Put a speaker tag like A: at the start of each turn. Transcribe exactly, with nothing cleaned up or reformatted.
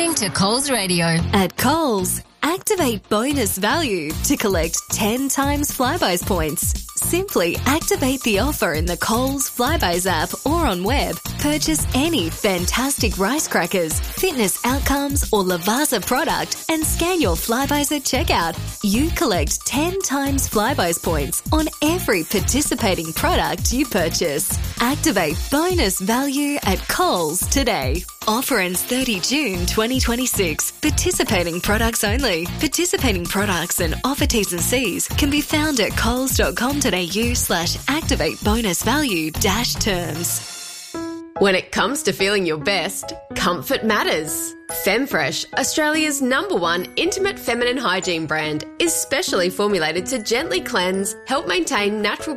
A: listening to Coles Radio.
B: At Coles, activate bonus value to collect ten times Flybuys points. Simply activate the offer in the Coles Flybuys app or on web. Purchase any fantastic rice crackers, fitness outcomes or Lavazza product and scan your Flybuys at checkout. You collect ten times Flybuys points on every participating product you purchase. Activate bonus value at Coles today. Offer ends thirty June twenty twenty-six. Participating products only. Participating products and offer T's and C's can be found at coles.com.au slash activate bonus value dash terms.
C: When it comes to feeling your best, comfort matters. Femfresh, Australia's number one intimate feminine hygiene brand, is specially formulated to gently cleanse, help maintain natural